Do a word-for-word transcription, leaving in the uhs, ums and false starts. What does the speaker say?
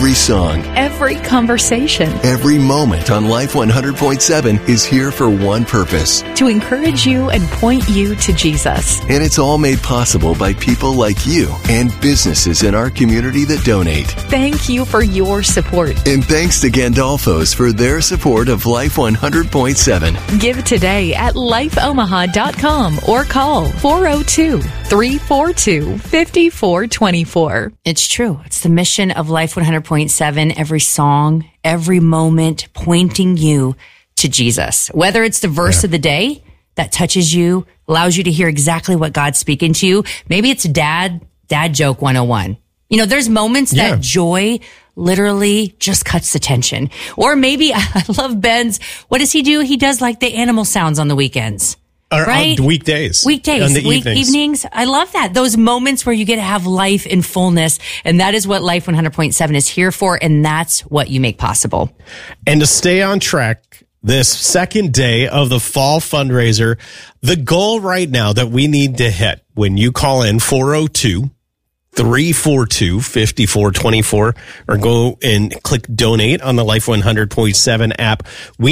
Every song, every conversation, every moment on Life one hundred point seven is here for one purpose. to encourage you and point you to Jesus. And it's all made possible by people like you and businesses in our community that donate. Thank you for your support. And thanks to Gandolfo's for their support of Life one hundred point seven. Give today at life omaha dot com or call four oh two, three four two, five four two four. It's true. It's the mission of Life one hundred point seven. Every song, every moment pointing you to Jesus. Whether it's the verse Yeah. of the day that touches you, allows you to hear exactly what God's speaking to you. Maybe it's dad, dad joke one oh one. You know, there's moments Yeah. that joy literally just cuts the tension. Or maybe, I love Ben's, what does he do? He does like the animal sounds on the weekends. Or Right? on weekdays. Weekdays, On the week, evenings. evenings. I love that. Those moments where you get to have life in fullness. And that is what Life one hundred point seven is here for. And that's what you make possible. And to stay on track, this second day of the fall fundraiser, the goal right now that we need to hit when you call in four oh two, three four two, five four two four or go and click donate on the Life one hundred point seven app. We